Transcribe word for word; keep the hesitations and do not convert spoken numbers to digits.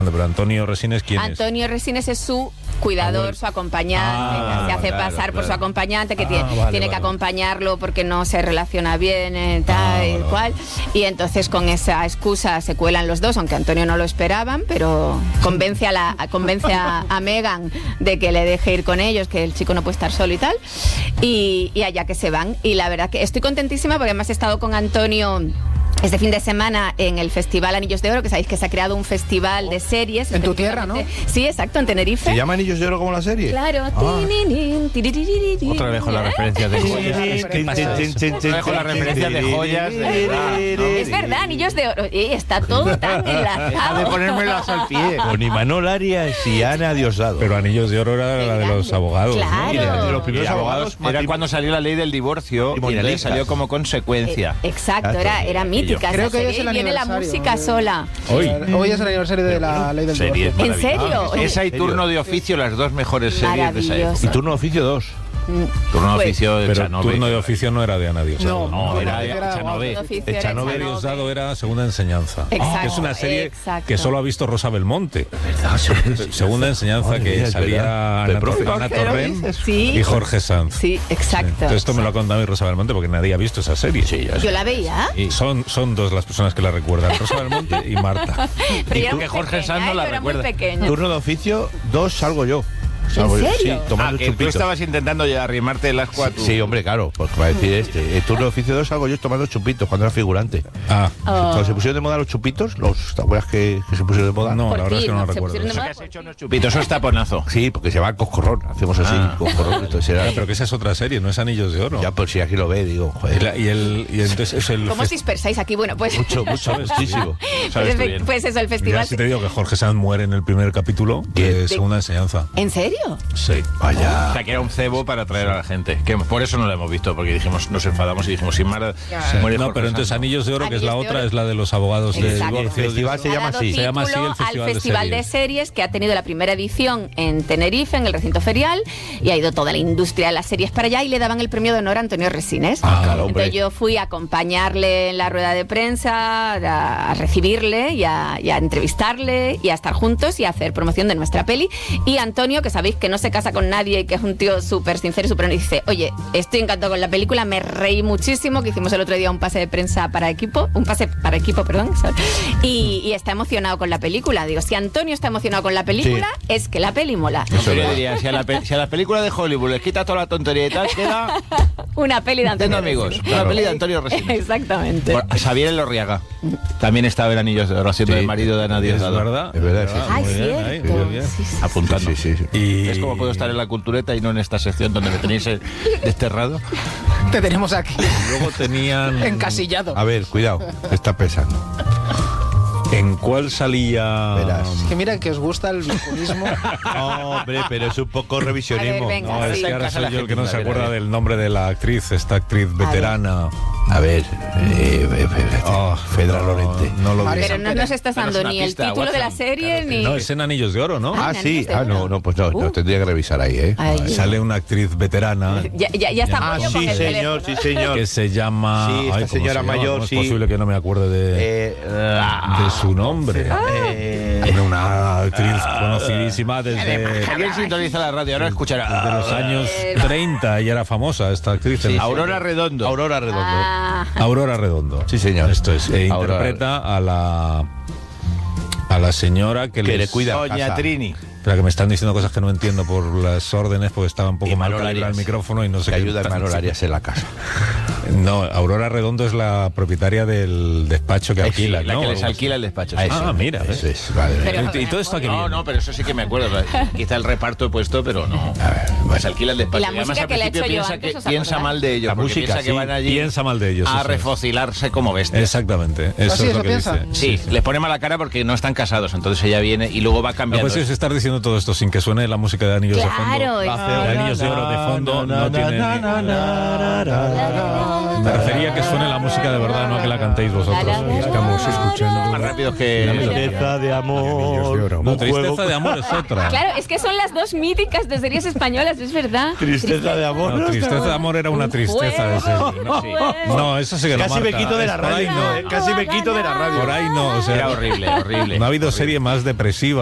Pero Antonio Resines, ¿quién Antonio es? Antonio Resines es su cuidador, ah, su acompañante, ah, se hace claro, pasar claro. por su acompañante, que ah, tiene, vale, tiene vale. que acompañarlo porque no se relaciona bien, eh, tal ah, y vale, cual. Vale. Y entonces con esa excusa se cuelan los dos, aunque Antonio no lo esperaban, pero convence a la convence a, a Megan de que le deje ir con ellos, que el chico no puede estar solo y tal. Y, y allá que se van. Y la verdad que estoy contentísima porque además he estado con Antonio este fin de semana en el Festival Anillos de Oro, que sabéis que se ha creado un festival de series. En tu tierra, ¿no? Sí, exacto, en Tenerife. ¿Se llama Anillos de Oro como la serie? Claro. Ah. Otra vez con la referencia de joyas. Otra vez con la referencia de joyas. Es verdad, Anillos de Oro. Y está todo tan enlazado. Deja de ponérmelas al pie. Con Imanol Arias y Ana Diosdado. Pero Anillos de Oro era la de los abogados. Claro. ¿no? De los primeros abogados. Era cuando salió la ley del divorcio y le salió como consecuencia. Exacto, era, era mítica. Creo que hoy es el viene la música sola. Hoy. Hoy es el aniversario de la ley del divorcio. ¿En serio? Esa y Turno de Oficio, las dos mejores series de esa época. Y Turno de Oficio dos. Turno de Oficio de Pero Echanove. Turno de Oficio no era de Ana Diosdado. No, no, era Echanove. Echanove Diosdado era Segunda Enseñanza. Exacto, es una serie exacto. que solo ha visto Rosa Belmonte. Segunda Enseñanza, que mía, salía Ana, Ana Torrent sí. y Jorge Sanz. Sí, exacto. Sí. Entonces esto me lo ha contado mi Rosa Belmonte porque nadie ha visto esa serie. Sí, ya Yo la veía. Y son, son dos las personas que la recuerdan, Rosa Belmonte y Marta. Pero y tú que Jorge Sanz no la recuerda. Turno de Oficio dos salgo yo. ¿En serio? Sí, tomando ah, que chupitos. tú estabas intentando ya arrimarte las cuatro. Sí, hombre, claro, pues va a decir este. El Turno de Oficio dos salgo yo tomando chupitos cuando era figurante. Ah. Oh. Cuando se pusieron de moda los chupitos, los ¿te acuerdas que, que se pusieron de moda? No, Por la verdad ti, es que no no, lo se recuerdo. pusieron de Eso moda. que has hecho unos chupitos, eso es taponazo. Sí, porque se va coscorrón. Hacemos así, Ah. coscorrón. Entonces era... Ya, pero que esa es otra serie, no es Anillos de Oro. Ya, pues si aquí lo ve, digo, Y, joder. la- y el y entonces es el ¿Cómo os fest- dispersáis aquí? Bueno, pues. Mucho, mucho, muchísimo. pues, Sabes tú efe- bien. pues eso, el Ya festival. si te digo que Jorge Sanz muere en el primer capítulo de Bien. Segunda Enseñanza. ¿En serio? Sí. Vaya. O sea, que era un cebo para atraer a la gente. Que por eso no lo hemos visto, porque dijimos, nos enfadamos y dijimos, sin Mara Sí. muere No, Jorge pero entonces Sanz. Anillos de Oro, que es la Anillos de otra, Oro. es la de los abogados de Exacto. divorcio. El festival se Ha llama dado así. Se llama así el título Festival al de Festival de Series. Series, que ha tenido la primera edición en Tenerife, en el recinto ferial, y ha ido toda la industria de las series para allá y le daban el premio de honor a Antonio Resines. Ah, claro, hombre. Entonces yo fui a acompañarle en la rueda de prensa, a, a recibirle y a, y a entrevistarle y a estar juntos y a hacer promoción de nuestra peli. Y Antonio, que sabéis que no se casa con nadie y que es un tío súper sincero y súper honesto, dice, oye, estoy encantado con la película, me reí muchísimo, que hicimos el otro día un pase de prensa para equipo, un pase para equipo, perdón, y, y está emocionado con la película. Digo, si Antonio está emocionado con la película, sí. es que la peli mola. Eso yo diría, si a, la pe- si a la película de Hollywood les quita toda la tontería y tal, queda una peli de Antonio amigos, Resines. una peli de Antonio Resines. Exactamente. Por- Xavier Elorriaga también estaba en Anillos de Oro, haciendo Sí. el marido de Ana Es Diosdado. verdad. Es verdad, sí. Ay, Muy bien, cierto. ahí, muy bien. Sí, sí. Apuntando. Sí, sí, sí. Y Es como puedo estar en la cultureta y no en esta sección donde me tenéis eh, desterrado. Te tenemos aquí, luego tenían... encasillado. A ver, cuidado, ¿qué estás pensando? ¿En cuál salía...? Verás. Que mira que os gusta el vinculismo. Hombre, pero es un poco revisionismo. A ver, venga. No, es Sí. que ahora Casa soy la yo el que no gente, se a ver, acuerda a ver. del nombre de la actriz, esta actriz veterana. A ver, eh, eh, Oh, Fedra no, Lorente. No lo María vi. Pero no nos estás Danos dando una ni el pista, título de la Watson. serie ni... No, es en Anillos de Oro, ¿no? Ah, Ah, sí. Anillos de Ah, no, Oro. no, pues no, no, Uh. tendría que revisar ahí, ¿eh? Ay. Sale una actriz veterana Ya, ya, ya está Ah, Pollo con sí, el señor, teléfono. sí, señor. que se llama... Sí, esta Ay, ¿cómo señora se llama? mayor, ¿Cómo es sí. posible que no me acuerde de, Eh, ah, de su nombre? eh, Era una actriz conocidísima desde, Alguien sintoniza la radio, ahora escuchará. desde los años treinta y era famosa esta actriz. Sí, En- Aurora Redondo. Aurora Redondo. Ah, Aurora Redondo. Sí, señor. Esto es. E Aurora. interpreta a la a la señora que, Que les- le cuida. Doña casa. Trini. Espera, que me están diciendo cosas que no entiendo por las órdenes porque estaba un poco Y mal Manol calibrado el Arias. micrófono y no sé Que qué ayuda a están Manol diciendo. Arias en la casa. No, Aurora Redondo es la propietaria del despacho que Ay, alquila, La ¿no? que les alquila el despacho. Ah, sí. Ah, eso, mira, Eso ¿ves? es, vale. Pero- ¿Y todo esto aquí No, viene? no, pero eso sí que me acuerdo. Quizá el reparto he puesto, pero no. A ver, Pues alquila el despacho. Y la además música al que le he principio hecho yo piensa, antes, que, ¿os piensa acordáis? mal de ellos. La porque música, piensa que sí, van allí piensa mal de ellos, a eso es. refocilarse como bestias. Exactamente, eso sí, es eso lo que piensa. dice. Sí, les pone mala cara porque no están casados. Entonces ella viene y luego va No, cambiando. pues es estar diciendo todo esto sin que suene la música de Anillos Claro, de fondo. exacto. De Anillos de Oro de fondo no tiene... Me refería a que suene la música de verdad, no a que la cantéis vosotros. Estamos escuchando más rápidos que... Tristeza de amor. No, Tristeza de amor es otra. Claro, es que son las dos míticas de series españolas, es verdad. Tristeza de amor. No, Tristeza de amor era una tristeza de serie. No, No, eso sí que lo Casi me marca. quito de la Es por ahí radio. no. eh, Casi me quito de la radio. Por ahí no, o sea... Era horrible, horrible. No habido serie más depresiva